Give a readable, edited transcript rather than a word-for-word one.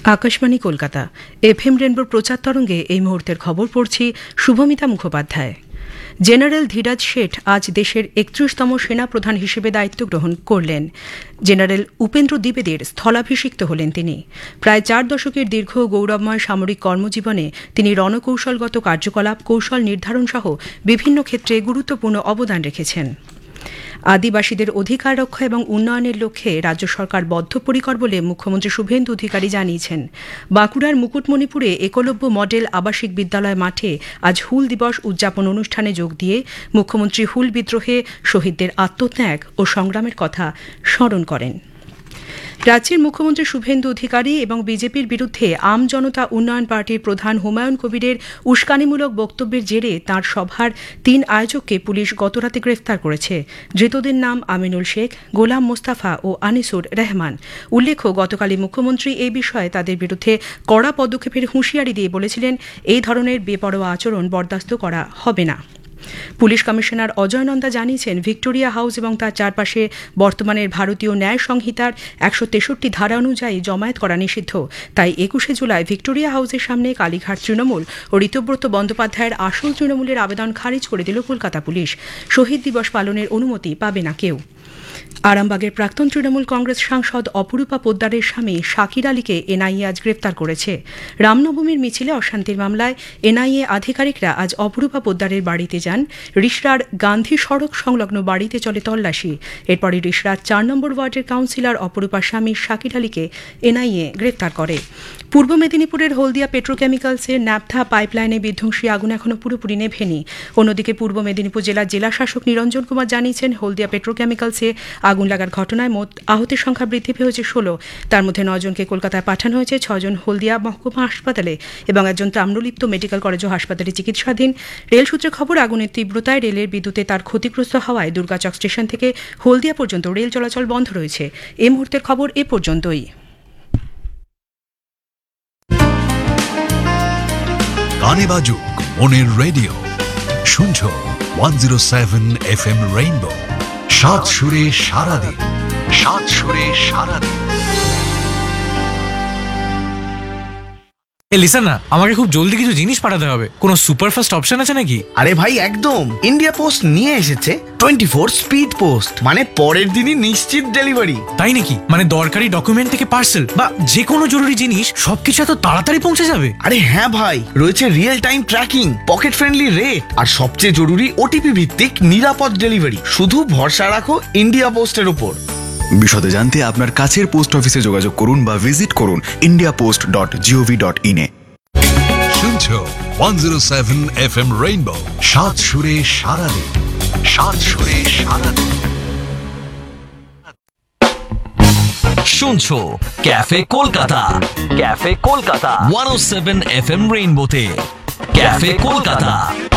Akashvani Kolkata FM রেনবোর প্রচার তরঙ্গে এই মুহূর্তের খবর পড়ছি শুভমিতা মুখোপাধ্যায়। জেনারেল ধীরাজ শেঠ আজ দেশের ৩১তম সেনা প্রধান হিসেবে দায়িত্ব গ্রহণ করলেন। জেনারেল উপেন্দ্র দ্বিবেদীর স্থলাভিষিক্ত হলেন তিনি। প্রায় ৪ দশকের দীর্ঘ গৌরবময় সামরিক কর্মজীবনে তিনি রণকৌশলগত কার্যকলাপ, কৌশল নির্ধারণ সহ বিভিন্ন ক্ষেত্রে গুরুত্বপূর্ণ অবদান রেখেছেন। আদিবাসীদের অধিকার রক্ষা এবং উন্নয়নের লক্ষ্যে রাজ্য সরকার বদ্ধপরিকর বলে মুখ্যমন্ত্রী শুভেন্দু অধিকারী জানিয়েছেন। বাঁকুড়ার মুকুটমণিপুরে একলব্য মডেল আবাসিক বিদ্যালয় মাঠে আজ হুল দিবস উদযাপন অনুষ্ঠানে যোগ দিয়ে মুখ্যমন্ত্রী হুল বিদ্রোহে শহীদদের আত্মত্যাগ ও সংগ্রামের কথা স্মরণ করেন। রাজ্যের মুখ্যমন্ত্রী শুভেন্দু অধিকারী এবং বিজেপির বিরুদ্ধে আম জনতা উন্নয়ন পার্টির প্রধান হুমায়ুন কবিরের উস্কানিমূলক বক্তব্যের জেরে তাঁর সভার ৩ আয়োজককে পুলিশ গতরাতে গ্রেফতার করেছে। ধৃতদের নাম আমিনুল শেখ, গোলাম মোস্তাফা ও আনিসুর রহমান। উল্লেখ্য, গতকালই মুখ্যমন্ত্রী এই বিষয়ে তাদের বিরুদ্ধে কড়া পদক্ষেপের হুঁশিয়ারি দিয়ে বলেছিলেন, এই ধরনের বেপরোয়া আচরণ বরদাস্ত করা হবে না। পুলিশ কমিশনার অজয় নন্দা জানিয়েছেন, ভিক্টোরিয়া হাউস এবং তার চারপাশে বর্তমানের ভারতীয় ন্যায় সংহিতার ১৬৩ ধারা অনুযায়ী জমায়েত করা নিষিদ্ধ। তাই ২১শে জুলাই ভিক্টোরিয়া হাউসের সামনে কালীঘাট তৃণমূল ও ঋতব্রত বন্দ্যোপাধ্যায়ের আসল তৃণমূলের আবেদন খারিজ করে দিল কলকাতা পুলিশ। শহীদ দিবস পালনের অনুমতি পাবে না কেউ। আরামবাগের প্রাক্তন তৃণমূল কংগ্রেস সাংসদ অপরূপা পোদ্দারের স্বামী শাকির আলীকে এনআইএ আজ গ্রেপ্তার করেছে। রামনবমীর মিছিলে অশান্তির মামলায় এনআইএ আধিকারিকরা আজ অপরূপা পোদ্দারের বাড়িতে যান। রিষড়ার গান্ধী সড়ক সংলগ্ন বাড়িতে চলে তল্লাশি। এরপরই রিষড়ার ৪ নম্বর ওয়ার্ডের কাউন্সিলর অপরূপার স্বামী শাকির আলীকে এনআইএ গ্রেপ্তার করে। পূর্ব মেদিনীপুরের হলদিয়া পেট্রোকেমিক্যালসের ন্যাপথা পাইপলাইনে বিধ্বংসী আগুন এখনও পুরোপুরি নেভেনি। অন্যদিকে পূর্ব মেদিনীপুর জেলার জেলাশাসক নিরঞ্জন কুমার জানিয়েছেন, হলদিয়া পেট্রোকেমিক্যালসে আগুন লাগার ঘটনায় মোট আহতের সংখ্যা বৃদ্ধি পেয়েছে ১৬। তার মধ্যে ৯ জনকে কলকাতায় পাঠানো হয়েছে, ৬ জন হলদিয়া মহকুমা হাসপাতালে এবং একজন তাম্রলিপ্ত মেডিকেল কলেজ ও হাসপাতালে চিকিৎসাধীন। রেল সূত্রে খবর, আগুনের তীব্রতায় রেলের বিদ্যুতে তার ক্ষতিগ্রস্ত হওয়ায় দুর্গাচক স্টেশন থেকে হলদিয়া পর্যন্ত রেল চলাচল বন্ধ রয়েছে। এই মুহূর্তের খবর এ পর্যন্তই। গানে বাজুক মনের রেডিও, শুনছো 107 FM রেইনবো। ৭ সুরে সারাদিন, ৭ সুরে সারাদিন। লিসেন না, আমাকে খুব জলদি কিছু জিনিস পাঠাতে হবে। কোনো সুপারফাস্ট অপশন আছে নাকি? আরে ভাই, একদম ইন্ডিয়া পোস্ট নিয়ে এসেছে 24 স্পিড পোস্ট, মানে পরের দিনই নিশ্চিত ডেলিভারি। তাই নাকি? মানে দরকারি ডকুমেন্ট থেকে পার্সেল বা যে কোনো জরুরি জিনিস সবকিছু এত তাড়াতাড়ি পৌঁছে যাবে? আরে হ্যাঁ ভাই, রয়েছে real time tracking, pocket friendly rate আর সবচেয়ে জরুরি ওটিপি ভিত্তিক নিরাপদ ডেলিভারি। শুধু ভরসা রাখো ইন্ডিয়া পোস্টের উপর। বিশদে জানতে আপনার কাছের পোস্ট অফিসে যোগাযোগ করুন বা ভিজিট করুন indiapost.gov.in এ। শুনছো 107 FM রেইনবো। ৭ সুরে সারাদিন, ৭ সুরে সারাদিন। শুনছো cafe Kolkata, cafe Kolkata 107 FM রেইনবোতে। Cafe Kolkata.